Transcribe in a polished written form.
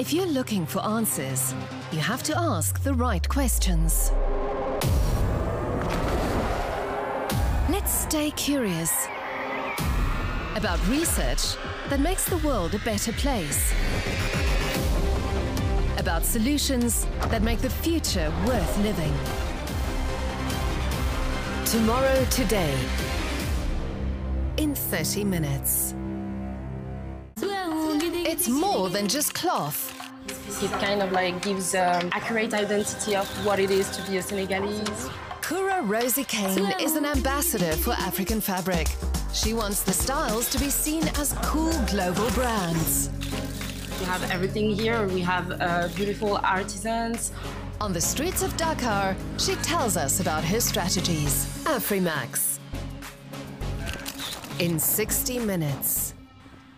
If you're looking for answers, you have to ask the right questions. Let's stay curious about research that makes the world a better place. About solutions that make the future worth living. Tomorrow Today, in 30 minutes. It's more than just cloth. It kind of like gives accurate identity of what it is to be a Senegalese. Koura Rosie Kane is an ambassador for African fabric. She wants the styles to be seen as cool global brands. We have everything here. We have beautiful artisans. On the streets of Dakar, she tells us about her strategies. Afrimax. In 60 minutes.